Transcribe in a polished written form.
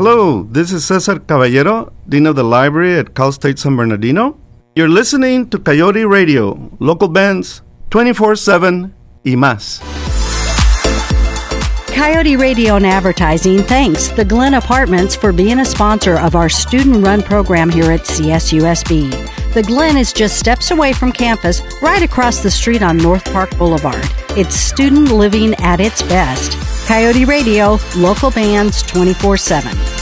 Hello, this is Cesar Caballero, Dean of the Library at Cal State San Bernardino. You're listening to Coyote Radio, local bands, 24/7 y más. Coyote Radio and Advertising thanks the Glen Apartments for being a sponsor of our student-run program here at CSUSB. The Glen is just steps away from campus, right across the street on North Park Boulevard. It's student living at its best. Coyote Radio, local bands 24/7.